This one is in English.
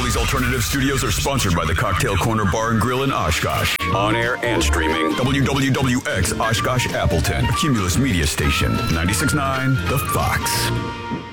All these alternative studios are sponsored by the Cocktail Corner Bar and Grill in Oshkosh. On air and streaming, WWWX Oshkosh Appleton, Cumulus Media Station, 96.9 The Fox.